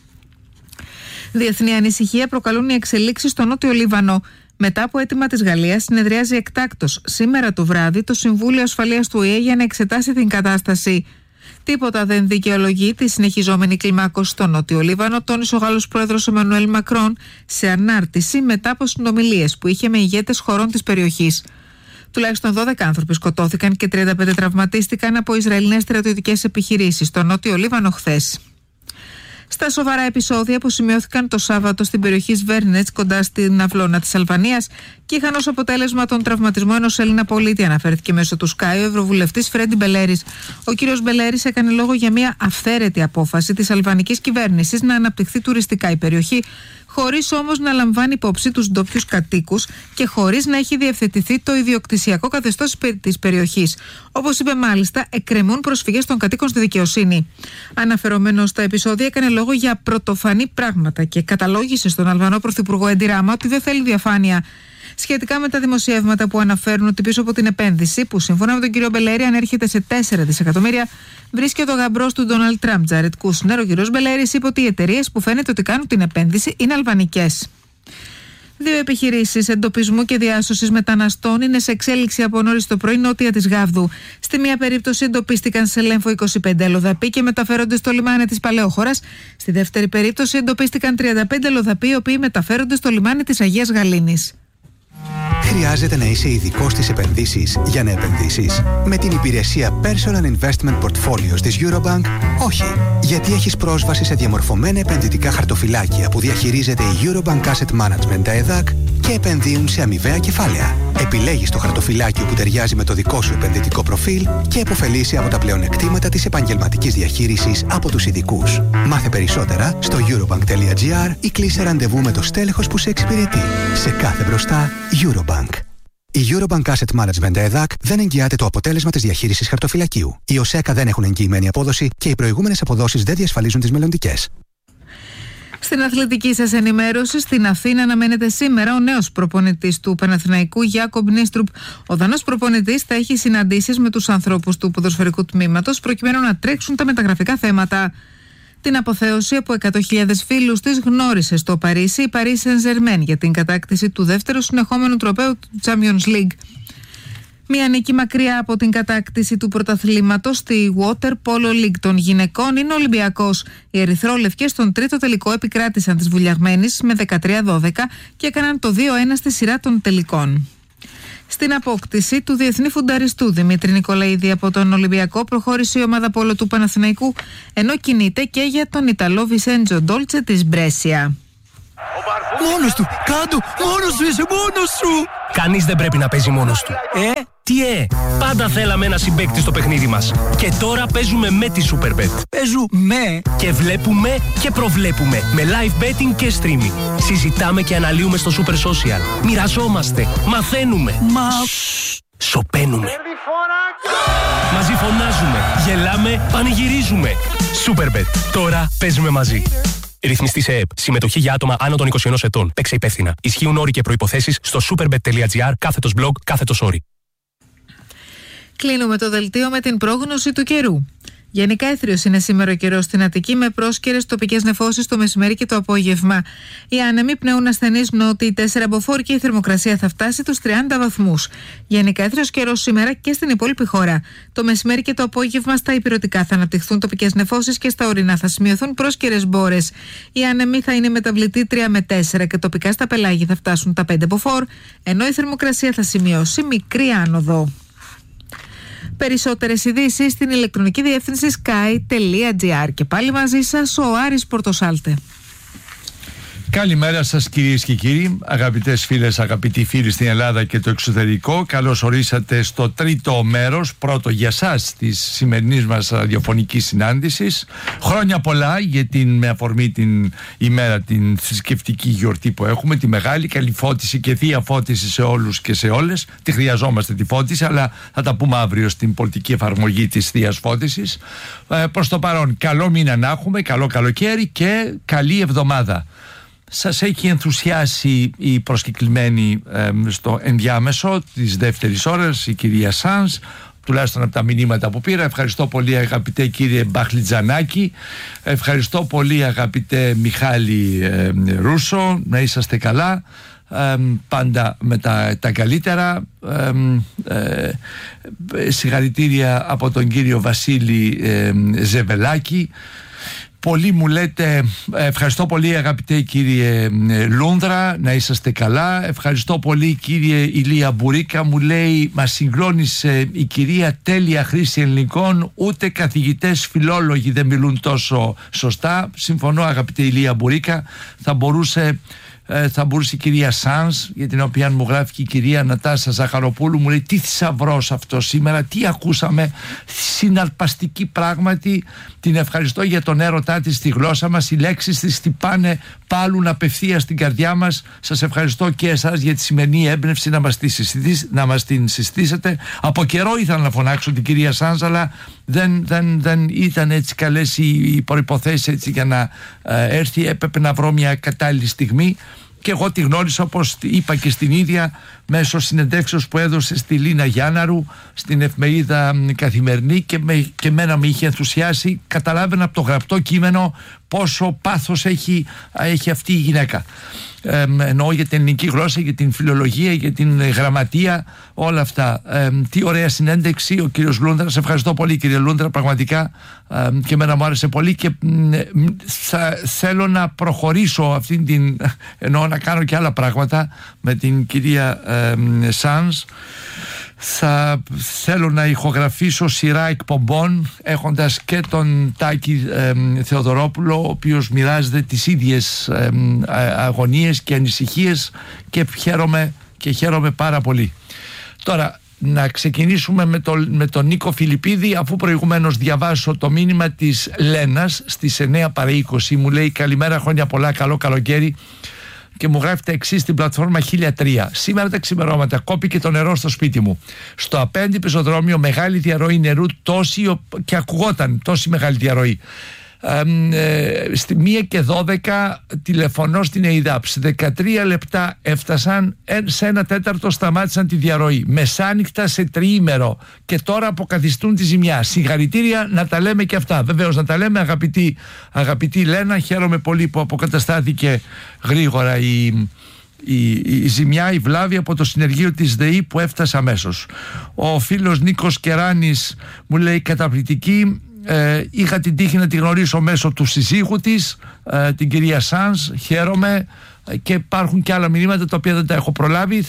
Διεθνή ανησυχία προκαλούν οι εξελίξεις στο Νότιο Λίβανο. Μετά από αίτημα της Γαλλίας, συνεδριάζει εκτάκτως σήμερα το βράδυ το Συμβούλιο Ασφαλείας του ΟΗΕ για να εξετάσει την κατάσταση. Τίποτα δεν δικαιολογεί τη συνεχιζόμενη κλιμάκωση στο Νότιο Λίβανο, τόνισε ο Γάλλος πρόεδρος Εμμανουέλ Μακρόν σε ανάρτηση μετά από συνομιλίες που είχε με ηγέτες χωρών της περιοχής. Τουλάχιστον 12 άνθρωποι σκοτώθηκαν και 35 τραυματίστηκαν από Ισραηλινές στρατιωτικές επιχειρήσεις στο Νότιο Λίβανο χθες. Στα σοβαρά επεισόδια που σημειώθηκαν το Σάββατο στην περιοχή Σβέρνετς κοντά στην αυλώνα της Αλβανίας και είχαν ως αποτέλεσμα τον τραυματισμό ενός Έλληνα πολίτη, αναφέρθηκε μέσω του Sky ο Ευρωβουλευτής Φρέντι Μπελέρης. Ο κύριος Μπελέρης έκανε λόγο για μια αυθαίρετη απόφαση της αλβανικής κυβέρνησης να αναπτυχθεί τουριστικά η περιοχή, χωρίς όμως να λαμβάνει υπόψη τους ντόπιους κατοίκους και χωρίς να έχει διευθετηθεί το ιδιοκτησιακό καθεστώς της περιοχής. Όπως είπε μάλιστα, εκκρεμούν προσφυγές των κατοίκων στη δικαιοσύνη. Αναφερόμενος στα επεισόδια, έκανε λόγο για πρωτοφανή πράγματα και καταλόγησε στον Αλβανό Πρωθυπουργό Έντι Ράμα ότι δεν θέλει διαφάνεια σχετικά με τα δημοσιεύματα που αναφέρουν ότι πίσω από την επένδυση, που σύμφωνα με τον κύριο Μπελέρη ανέρχεται σε 4 δισεκατομμύρια, βρίσκεται ο γαμπρός του Ντόναλντ Τραμπ, Τζάρετ Κούσνερ. Ο κύριος Μπελέρης είπε ότι οι εταιρείες που φαίνεται ότι κάνουν την επένδυση είναι αλβανικές. 2 επιχειρήσεις εντοπισμού και διάσωσης μεταναστών είναι σε εξέλιξη από νωρίς το πρωί νότια της Γάβδου. Στη μία περίπτωση εντοπίστηκαν σε Λέμφο 25 αλλοδαποί και μεταφέρονται στο λιμάνι της Παλαιόχωρας. Στη δεύτερη περίπτωση εντοπίστηκαν 35 αλλοδαποί, οι οποίοι μεταφέρονται στο λιμάνι της Αγίας Γαλήνης. Χρειάζεται να είσαι ειδικός στις επενδύσεις για να επενδύσεις? Με την υπηρεσία Personal Investment Portfolios της Eurobank, όχι. Γιατί έχεις πρόσβαση σε διαμορφωμένα επενδυτικά χαρτοφυλάκια που διαχειρίζεται η Eurobank Asset Management, τα ΕΔΑΚ, και επενδύουν σε αμοιβαία κεφάλαια. Επιλέγεις το χαρτοφυλάκιο που ταιριάζει με το δικό σου επενδυτικό προφίλ και επωφελείσαι από τα πλεονεκτήματα της επαγγελματικής διαχείρισης από τους ειδικούς. Μάθε περισσότερα στο eurobank.gr ή κλείσε ραντεβού με το στέλεχος που σε εξυπηρετεί. Σε κάθε μπροστά, Eurobank. Η Eurobank Asset Management ΕΔΑΚ δεν εγγυάται το αποτέλεσμα της διαχείρισης χαρτοφυλακίου. Οι ΟΣΕΚΑ δεν έχουν εγγυημένη απόδοση και οι προηγούμενες αποδόσεις δεν διασφαλίζουν τις μελλοντικές. Στην αθλητική σας ενημέρωση, στην Αθήνα αναμένεται σήμερα ο νέος προπονητής του Παναθηναϊκού, Γιάκομπ Νίστρουπ. Ο Δανός προπονητής θα έχει συναντήσεις με τους ανθρώπους του ποδοσφαιρικού τμήματος προκειμένου να τρέξουν τα μεταγραφικά θέματα. Την αποθέωση από 100.000 φίλους της γνώρισε στο Παρίσι η Paris Saint-Germain για την κατάκτηση του δεύτερου συνεχόμενου τροπαίου του Champions League. Μία νίκη μακριά από την κατάκτηση του πρωταθλήματος στη Water Polo League των γυναικών είναι ο Ολυμπιακός. Οι ερυθρόλευκες στον τρίτο τελικό επικράτησαν της βουλιαγμένης με 13-12 και έκαναν το 2-1 στη σειρά των τελικών. Στην απόκτηση του διεθνή φουνταριστού Δημήτρη Νικολαίδη από τον Ολυμπιακό προχώρησε η ομάδα πόλο του Παναθηναϊκού, ενώ κινείται και για τον Ιταλό Βισέντζο Ντόλτσε της Μπρέσια. Μόνος του! Κάτω! Μόνος σου είσαι! Μόνος σου! Κανείς δεν πρέπει να παίζει μόνος του. Τι πάντα θέλαμε ένα συμπαίκτη στο παιχνίδι μας. Και τώρα παίζουμε με τη Superbet. Παίζουμε και βλέπουμε και προβλέπουμε με live betting και streaming. Συζητάμε και αναλύουμε στο Super Social. Μοιραζόμαστε, μαθαίνουμε. Σοπαίνουμε. Μαζί φωνάζουμε, γελάμε, πανηγυρίζουμε. Superbet. Τώρα παίζουμε μαζί. Ρυθμιστή σε ΕΕΠ. Συμμετοχή για άτομα άνω των 21 ετών. Παίξε υπεύθυνα. Ισχύουν όροι και προϋποθέσεις στο superbet.gr/blog/όροι. Κλείνουμε το δελτίο με την πρόγνωση του καιρού. Γενικά έθριος είναι σήμερα ο καιρός στην Αττική με πρόσκαιρες τοπικές νεφώσεις το μεσημέρι και το απόγευμα. Οι άνεμοι πνέουν ασθενείς νότιοι 4 μποφόρ και η θερμοκρασία θα φτάσει τους 30 βαθμούς. Γενικά έθριος καιρός σήμερα και στην υπόλοιπη χώρα. Το μεσημέρι και το απόγευμα στα ηπειρωτικά θα αναπτυχθούν τοπικές νεφώσεις και στα ορεινά θα σημειωθούν πρόσκαιρες μπόρες. Οι άνεμοι θα είναι μεταβλητοί 3 με 4 και τοπικά στα πελάγια θα φτάσουν τα 5 μποφόρ, ενώ η θερμοκρασία θα σημειώσει μικρή άνοδο. Περισσότερες ειδήσεις στην ηλεκτρονική διεύθυνση sky.gr. Και πάλι μαζί σας ο Άρης Πορτοσάλτε. Καλημέρα σας κυρίες και κύριοι, αγαπητές φίλες, αγαπητοί φίλοι στην Ελλάδα και το εξωτερικό. Καλώς ορίσατε στο τρίτο μέρος, πρώτο για σας, της σημερινής μας ραδιοφωνικής συνάντησης. Χρόνια πολλά με αφορμή την ημέρα, την θρησκευτική γιορτή που έχουμε, τη μεγάλη. Καλή φώτιση και θεία φώτιση σε όλους και σε όλες. Τη χρειαζόμαστε τη φώτιση, αλλά θα τα πούμε αύριο στην πολιτική εφαρμογή της θείας φώτισης. Προς το παρόν, καλό μήνα να έχουμε, καλό καλοκαίρι και καλή εβδομάδα. Σας έχει ενθουσιάσει η προσκεκλημένη στο ενδιάμεσο της δεύτερης ώρας, η κυρία Σανς, τουλάχιστον από τα μηνύματα που πήρα. Ευχαριστώ πολύ αγαπητέ κύριε Μπαχλιτζανάκη, ευχαριστώ πολύ αγαπητέ Μιχάλη Ρούσο, να είσαστε καλά, πάντα με τα καλύτερα. Συγχαρητήρια από τον κύριο Βασίλη Ζεβελάκη. Πολλοί μου λέτε ευχαριστώ πολύ αγαπητέ κύριε Λούνδρα, να είσαστε καλά. Ευχαριστώ πολύ κύριε Ηλία Μπουρίκα, μου λέει μας συγκλώνησε η κυρία τέλεια χρήση ελληνικών, ούτε καθηγητές φιλόλογοι δεν μιλούν τόσο σωστά. Συμφωνώ αγαπητέ Ηλία Μπουρίκα. Θα μπορούσε η κυρία Σανς, για την οποία μου γράφει και η κυρία Νατάσα Ζαχαροπούλου, μου λέει τι θησαυρός αυτό σήμερα, τι ακούσαμε, συναρπαστική πράγματι. Την ευχαριστώ για τον έρωτά της στη γλώσσα μας, οι λέξεις της χτυπάνε πάλουν απευθείας στην καρδιά μας. Σας ευχαριστώ και εσάς για τη σημερινή έμπνευση να μας την συστήσετε. Από καιρό ήθελα να φωνάξω την κυρία Σανς, αλλά δεν ήταν έτσι καλές οι προϋποθέσεις έτσι για να έρθει. Έπρεπε να βρω μια κατάλληλη στιγμή και εγώ τη γνώρισα, όπως είπα και στην ίδια, μέσω συνεντεύξεως που έδωσε στη Λίνα Γιάνναρου στην εφημερίδα Καθημερινή, και μένα με είχε ενθουσιάσει. Καταλάβαινα από το γραπτό κείμενο πόσο πάθος έχει αυτή η γυναίκα. Εννοώ για την ελληνική γλώσσα, για την φιλολογία, για την γραμματεία, όλα αυτά. Τι ωραία συνέντευξη ο κύριος Λούνδρα. Σε ευχαριστώ πολύ κύριε Λούνδρα, πραγματικά και εμένα μου άρεσε πολύ και θέλω να προχωρήσω εννοώ να κάνω και άλλα πράγματα με την κυρία Σανς. Θέλω να ηχογραφήσω σειρά εκπομπών έχοντας και τον Τάκη Θεοδωρόπουλο, ο οποίος μοιράζεται τις ίδιες αγωνίες και ανησυχίες, και χαίρομαι πάρα πολύ. Τώρα να ξεκινήσουμε με τον Νίκο Φιλιππίδη, αφού προηγουμένως διαβάσω το μήνυμα της Λένας στις 9 παρά 20. Μου λέει καλημέρα, χρόνια πολλά, καλό καλοκαίρι, και μου γράφει τα εξής στην πλατφόρμα 1003. Σήμερα τα ξημερώματα κόπηκε το νερό στο σπίτι μου. Στο απέναντι πεζοδρόμιο μεγάλη διαρροή νερού, και ακουγόταν τόση μεγάλη διαρροή. Στη 1:12 τηλεφωνώ στην ΕΙΔΑΠ. Σε 13 λεπτά έφτασαν, σε 1/4 σταμάτησαν τη διαρροή. Μεσάνυχτα σε τριήμερο, και τώρα αποκαθιστούν τη ζημιά. Συγχαρητήρια, να τα λέμε και αυτά. Βεβαίως να τα λέμε, αγαπητή Λένα. Χαίρομαι πολύ που αποκαταστάθηκε γρήγορα η ζημιά, η βλάβη από το συνεργείο της ΔΕΗ που έφτασε αμέσως. Ο φίλος Νίκος Κεράνης μου λέει καταπληκτική. Είχα την τύχη να τη γνωρίσω μέσω του συζύγου της, την κυρία Σανς. Χαίρομαι, και υπάρχουν και άλλα μηνύματα τα οποία δεν τα έχω προλάβει.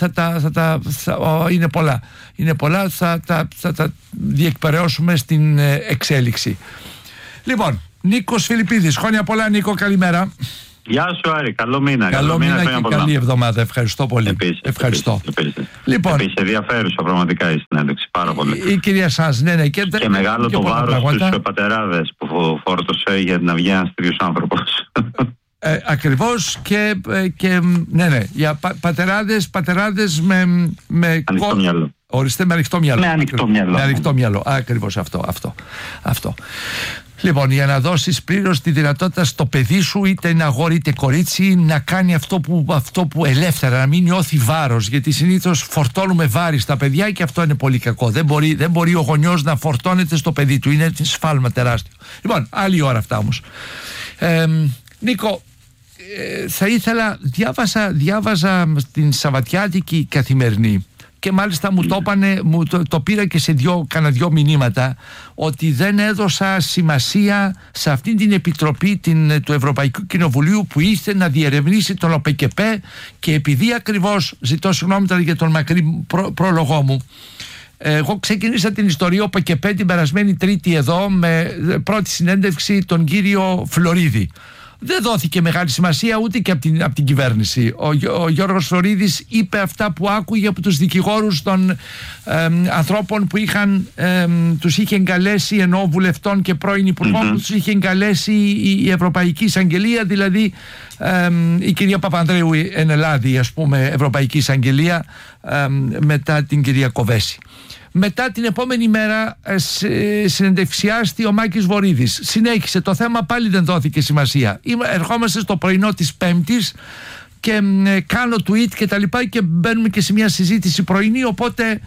Είναι πολλά, θα τα διεκπεραιώσουμε στην εξέλιξη. Λοιπόν, Νίκος Φιλιππίδης, χρόνια πολλά Νίκο, καλημέρα. Γεια σου Άρη, καλό μήνα. Καλό μήνα και καλή εβδομάδα. Ευχαριστώ πολύ. Ευχαριστώ. Λοιπόν, ενδιαφέρουσα πραγματικά η συνέντευξη, πάρα πολύ. Η κυρία Σανς, ναι. Και μεγάλο το βάρος στους πατεράδες που φόρτωσε για να βγει ένας τρίτος άνθρωπος. Ακριβώς, και ναι, για πατεράδες με ανοιχτό μυαλό. Ορίστε, με ανοιχτό μυαλό. Με ανοιχτό μυαλό. Ακριβώς αυτό. Λοιπόν, για να δώσεις πλήρως τη δυνατότητα στο παιδί σου, είτε είναι αγόρι είτε κορίτσι, να κάνει αυτό που ελεύθερα, να μην νιώθει βάρος, γιατί συνήθως φορτώνουμε βάρη στα παιδιά και αυτό είναι πολύ κακό. Δεν μπορεί ο γονιός να φορτώνεται στο παιδί του, είναι σφάλμα τεράστιο. Λοιπόν, άλλη ώρα αυτά όμως. Νίκο, θα ήθελα, διάβαζα στην Σαββατιάτικη Καθημερινή, και μάλιστα μου το πήρα και σε κάνα δυο μηνύματα, ότι δεν έδωσα σημασία σε αυτή την επιτροπή του Ευρωπαϊκού Κοινοβουλίου που ήθελε να διερευνήσει τον ΟΠΕΚΕΠΕ, και επειδή ακριβώς, ζητώ συγγνώμη για τον μακρύ πρόλογό μου, εγώ ξεκίνησα την ιστορία ΟΠΕΚΕΠΕ την περασμένη Τρίτη εδώ, με πρώτη συνέντευξη τον κύριο Φλωρίδη. δεν δόθηκε μεγάλη σημασία ούτε και από την κυβέρνηση. Ο Γιώργος Φλωρίδης είπε αυτά που άκουγε από τους δικηγόρους των ανθρώπων που τους είχε εγκαλέσει, ενώ βουλευτών και πρώην υπουργών, που τους είχε εγκαλέσει η Ευρωπαϊκή Εισαγγελία, δηλαδή η κυρία Παπανδρέου εν Ελλάδη, ας πούμε, Ευρωπαϊκή Εισαγγελία, μετά την κυρία Κοβέση. Μετά την επόμενη μέρα συνεντευξιάστη ο Μάκης Βορίδης. Συνέχισε το θέμα, πάλι δεν δόθηκε σημασία. Ερχόμαστε στο πρωινό της Πέμπτης και κάνω tweet και τα λοιπά και μπαίνουμε και σε μια συζήτηση πρωινή, οπότε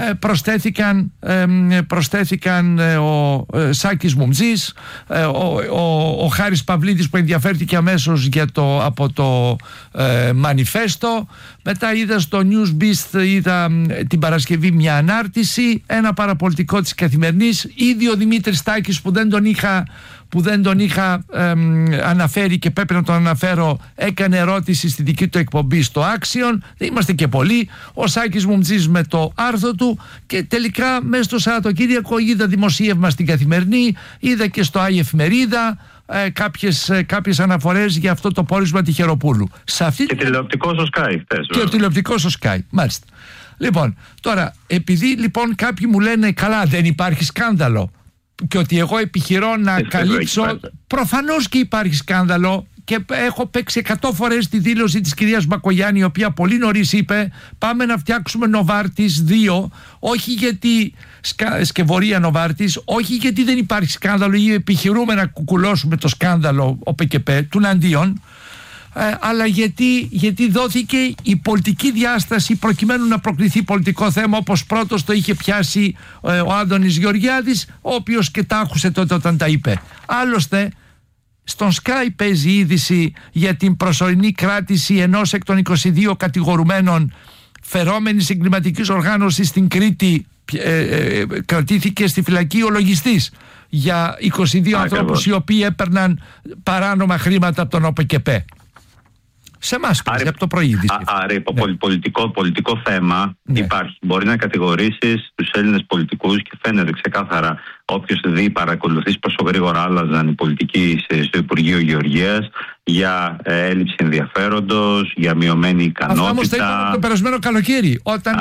προσθέθηκαν ο Σάκης Μουμτζής, ο Χάρης Παυλίδης που ενδιαφέρθηκε αμέσως από το μανιφέστο. Μετά είδα στο Newsbeast, είδα την Παρασκευή μια ανάρτηση, ένα παραπολιτικό της Καθημερινής. Ήδη ο Δημήτρης Τάκης που δεν τον είχα αναφέρει και πρέπει να τον αναφέρω, έκανε ερώτηση στη δική του εκπομπή στο Axion. Δεν είμαστε και πολλοί. Ο Σάκης Μουμτζής με το άρθρο του, και τελικά μέσα στο Σαββατοκύριακο είδα δημοσίευμα στην Καθημερινή, είδα και στο Άι Εφημερίδα κάποιες αναφορές για αυτό το πόρισμα Τυχεροπούλου. Και τηλεοπτικό στο Sky. Και ο τηλεοπτικό στο Sky, μάλιστα. Λοιπόν, τώρα, επειδή λοιπόν κάποιοι μου λένε καλά, δεν υπάρχει σκάνδαλο, και ότι εγώ επιχειρώ να καλύψω, προφανώς και υπάρχει σκάνδαλο, και έχω παίξει 100 φορές τη δήλωση της κυρίας Μπακογιάννη, η οποία πολύ νωρίς είπε πάμε να φτιάξουμε Νοβάρτις 2, όχι γιατί σκευωρία Νοβάρτις, όχι γιατί δεν υπάρχει σκάνδαλο ή επιχειρούμε να κουκουλώσουμε το σκάνδαλο ο ΠΚΠ τουναντίον, αλλά γιατί δόθηκε η πολιτική διάσταση προκειμένου να προκληθεί πολιτικό θέμα, όπως πρώτος το είχε πιάσει ο Άδωνης Γεωργιάδης, ο οποίος και τα άκουσε τότε όταν τα είπε. Άλλωστε στον Sky παίζει είδηση για την προσωρινή κράτηση ενός εκ των 22 κατηγορουμένων φερόμενης εγκληματικής οργάνωσης στην Κρήτη. Κρατήθηκε στη φυλακή ο λογιστής για 22 ανθρώπους οι οποίοι έπαιρναν παράνομα χρήματα από τον ΟΠΚΠ. Σε εμάς πήρε από το πρωί. Άρα πολιτικό θέμα υπάρχει. Μπορεί να κατηγορήσεις τους Έλληνες πολιτικούς και φαίνεται ξεκάθαρα, όποιος δει, παρακολουθείς πόσο γρήγορα άλλαζαν οι πολιτικοί στο Υπουργείο Γεωργίας, για έλλειψη ενδιαφέροντος, για μειωμένη ικανότητα. Αυτό όμως το είπαμε το περασμένο καλοκαίρι,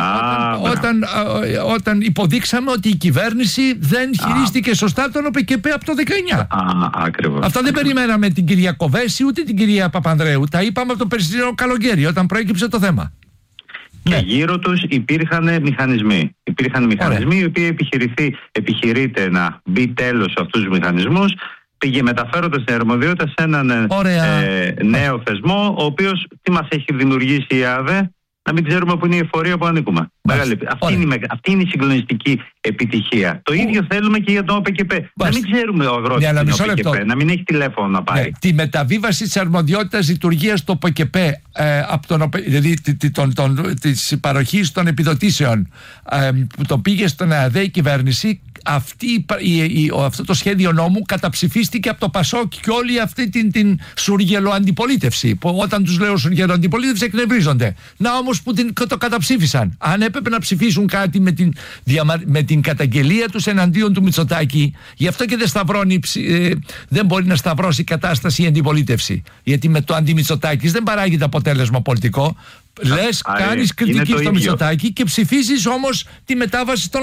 όταν υποδείξαμε ότι η κυβέρνηση δεν χειρίστηκε σωστά τον ΟΠΚΠ από το 19. Ακριβώς. Αυτά δεν περιμέναμε την κυρία Κοβέση ούτε την κυρία Παπανδρέου. Τα είπαμε από το περσινό καλοκαίρι, όταν προέκυψε το θέμα. Και γύρω τους υπήρχαν μηχανισμοί. Οι οποίοι επιχειρείται να μπει τέλος σε αυτούς τους μηχανισμούς. Πήγε μεταφέροντας την αρμοδιότητα σε έναν νέο θεσμό, ο οποίος τι μας έχει δημιουργήσει η ΑΔΕ, να μην ξέρουμε που είναι η εφορία που ανήκουμε. Αυτή είναι η συγκλονιστική επιτυχία. Το ίδιο θέλουμε και για τον ΟΠΚΠ. Να μην ξέρουμε ο αγρότης του ΟΠΚΠ, να μην έχει τηλέφωνο να πάρει. Τη μεταβίβαση της αρμοδιότητας λειτουργίας του ΟΠΚΠ, δηλαδή της παροχής των επιδοτήσεων, που το πήγε στον ΑΔΕ η κυβέρνηση, αυτό το σχέδιο νόμου καταψηφίστηκε από το ΠΑΣΟΚ και όλη αυτή την σουργελοαντιπολίτευση, που όταν τους λέω σουργελοαντιπολίτευση εκνευρίζονται. Να όμως που το καταψήφισαν. Αν έπρεπε να ψηφίσουν κάτι με την καταγγελία τους εναντίον του Μητσοτάκη, γι' αυτό και δεν μπορεί να σταυρώσει η κατάσταση η αντιπολίτευση. Γιατί με το αντιμητσοτάκης δεν παράγεται αποτέλεσμα πολιτικό. Λες, κάνεις κριτική στο Μητσοτάκη και ψηφίζεις όμως τη μετάβαση των